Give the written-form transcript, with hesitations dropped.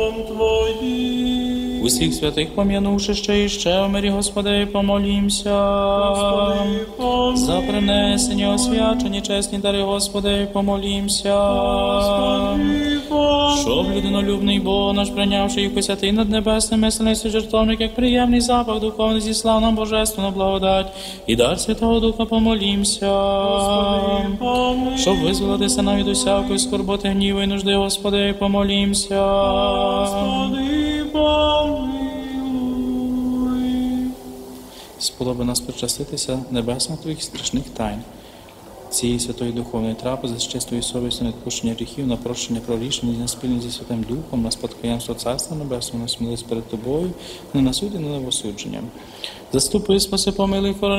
престолом Твоїм. Усіх святих пом'янувши ще і ще, в мирі Господи, помолімся. Господи, помилуй. За принесення, освячені, чесні дари, Господи, помолімся. Господи, помилуй. Щоб людинолюбний Бог наш, прийнявши їх у святий над небесним мислений жертовник, як приємний запах духовний, зіслав нам божественну благодать, і дар Святого Духа помолімся. Господи, помилуй. Щоб визволитися нам від усякої скорботи, гніву і нужди, Господи, помолімся. Господи, помилуй. Сподоби нас причаститися небесних Твоїх страшних тайн. Цієї святої духовної трапези з чистою совістю на відпущення гріхів, на прощення прорішень, на спільність зі Святим Духом, на спадкоємство Царства Небесного, на смілість перед Тобою, не на суд і не на осудження. Заступи, спаси, помилуй,